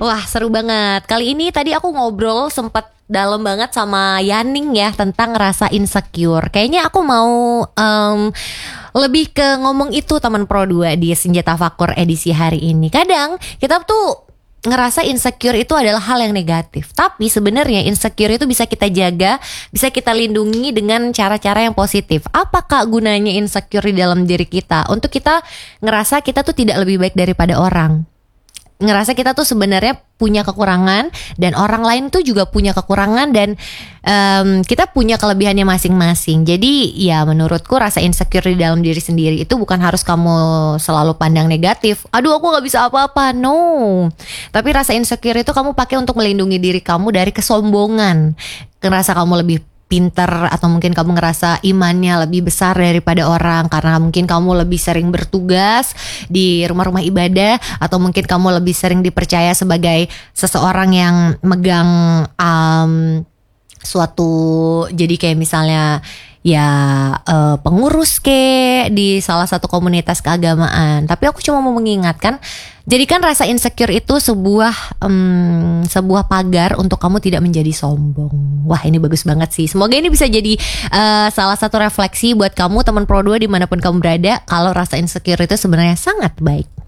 Wah, seru banget. Kali ini tadi aku ngobrol sempat dalam banget sama Yaning ya tentang rasa insecure. Kayaknya aku mau lebih ke ngomong itu teman Pro 2 di Senjata Fakur edisi hari ini. Kadang kita tuh ngerasa insecure itu adalah hal yang negatif. Tapi sebenarnya insecure itu bisa kita jaga, bisa kita lindungi dengan cara-cara yang positif. Apakah gunanya insecure di dalam diri kita? Untuk kita ngerasa kita tuh tidak lebih baik daripada orang, ngerasa kita tuh sebenarnya punya kekurangan dan orang lain tuh juga punya kekurangan dan kita punya kelebihannya masing-masing. Jadi ya menurutku rasa insecure di dalam diri sendiri itu bukan harus kamu selalu pandang negatif. Aduh, aku gak bisa apa-apa. No. Tapi rasa insecure itu kamu pakai untuk melindungi diri kamu dari kesombongan. Ngerasa kamu lebih pinter atau mungkin kamu ngerasa imannya lebih besar daripada orang karena mungkin kamu lebih sering bertugas di rumah-rumah ibadah atau mungkin kamu lebih sering dipercaya sebagai seseorang yang megang suatu, jadi kayak misalnya ya pengurus di salah satu komunitas keagamaan. Tapi aku cuma mau mengingatkan, jadikan rasa insecure itu sebuah pagar untuk kamu tidak menjadi sombong. Wah, ini bagus banget sih. Semoga ini bisa jadi salah satu refleksi buat kamu teman Pro 2 dimanapun kamu berada, kalau rasa insecure itu sebenarnya sangat baik.